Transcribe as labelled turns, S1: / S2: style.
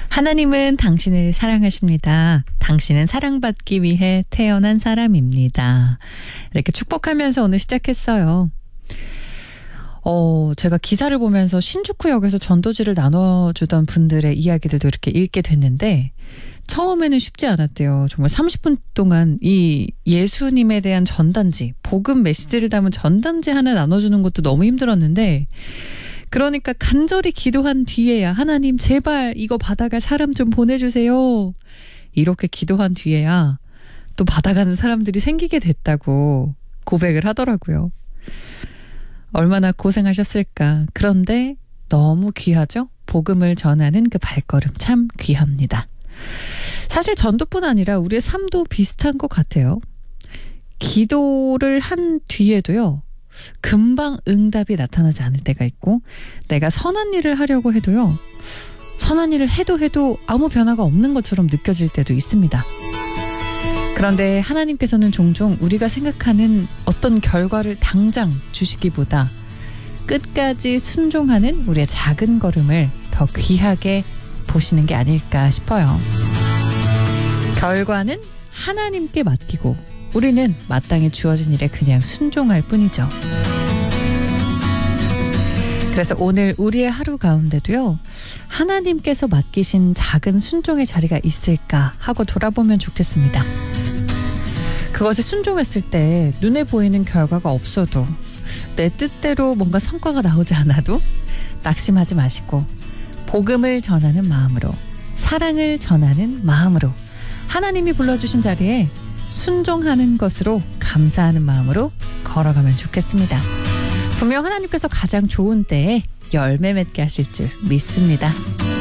S1: 하나님은 당신을 사랑하십니다. 당신은 사랑받기 위해 태어난 사람입니다. 이렇게 축복하면서 오늘 시작했어요. 제가 기사를 보면서 신주쿠역에서 전도지를 나눠주던 분들의 이야기들도 이렇게 읽게 됐는데 처음에는 쉽지 않았대요. 정말 30분 동안 이 예수님에 대한 전단지, 복음 메시지를 담은 전단지 하나 나눠주는 것도 너무 힘들었는데 그러니까 간절히 기도한 뒤에야 하나님 제발 이거 받아갈 사람 좀 보내주세요. 이렇게 기도한 뒤에야 또 받아가는 사람들이 생기게 됐다고 고백을 하더라고요. 얼마나 고생하셨을까. 그런데 너무 귀하죠? 복음을 전하는 그 발걸음 참 귀합니다. 사실 전도뿐 아니라 우리의 삶도 비슷한 것 같아요. 기도를 한 뒤에도요. 금방 응답이 나타나지 않을 때가 있고 내가 선한 일을 하려고 해도요. 선한 일을 해도 아무 변화가 없는 것처럼 느껴질 때도 있습니다. 그런데 하나님께서는 종종 우리가 생각하는 어떤 결과를 당장 주시기보다 끝까지 순종하는 우리의 작은 걸음을 더 귀하게 보시는 게 아닐까 싶어요. 결과는 하나님께 맡기고 우리는 마땅히 주어진 일에 그냥 순종할 뿐이죠. 그래서 오늘 우리의 하루 가운데도요. 하나님께서 맡기신 작은 순종의 자리가 있을까 하고 돌아보면 좋겠습니다. 그것에 순종했을 때 눈에 보이는 결과가 없어도 내 뜻대로 뭔가 성과가 나오지 않아도 낙심하지 마시고 복음을 전하는 마음으로 사랑을 전하는 마음으로 하나님이 불러주신 자리에 순종하는 것으로 감사하는 마음으로 걸어가면 좋겠습니다. 분명 하나님께서 가장 좋은 때에 열매 맺게 하실 줄 믿습니다.